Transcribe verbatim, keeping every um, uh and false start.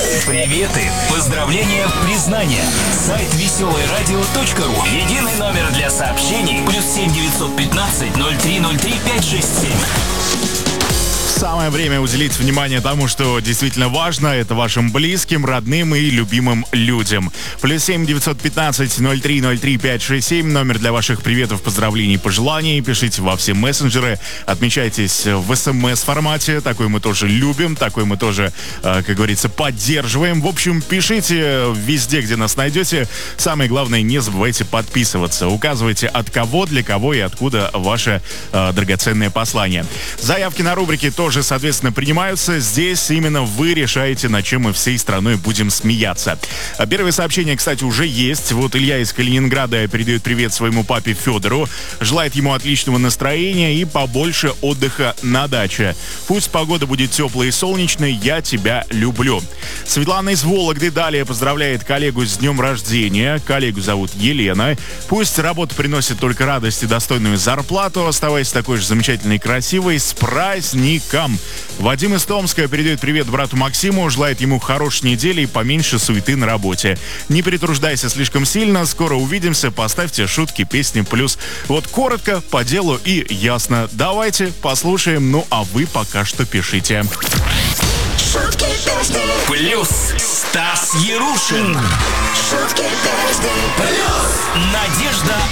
Приветы, поздравления, признания. Сайт веселое радио точка ру. Единый номер для сообщений. Плюс семь девятьсот пятнадцать ноль три ноль три пять шесть семь. Самое время уделить внимание тому, что действительно важно. Это вашим близким, родным и любимым людям. Плюс семь девятьсот пятнадцать ноль три ноль три пять шесть семь. Номер для ваших приветов, поздравлений и пожеланий. Пишите во все мессенджеры. Отмечайтесь в эс эм эс-формате. Такой мы тоже любим. Такой мы тоже, как говорится, поддерживаем. В общем, пишите везде, где нас найдете. Самое главное, не забывайте подписываться. Указывайте, от кого, для кого и откуда ваше э, драгоценное послание. Заявки на рубрики тоже, соответственно, принимаются. Здесь именно вы решаете, над чем мы всей страной будем смеяться. Первое сообщение, кстати, уже есть. Вот Илья из Калининграда передает привет своему папе Федору. Желает ему отличного настроения и побольше отдыха на даче. Пусть погода будет теплой и солнечной. Я тебя люблю. Светлана из Вологды далее поздравляет коллегу с днем рождения. Коллегу зовут Елена. Пусть работа приносит только радость и достойную зарплату. Оставайся такой же замечательной и красивой. С праздником! Вадим из Томска передает привет брату Максиму, желает ему хорошей недели и поменьше суеты на работе. Не перетруждайся слишком сильно, скоро увидимся, поставьте шутки, песни плюс. Вот коротко, по делу и ясно. Давайте послушаем, ну а вы пока что пишите. Шутки, песни. Плюс Стас Ярушин. Шутки, песни. Плюс Надежда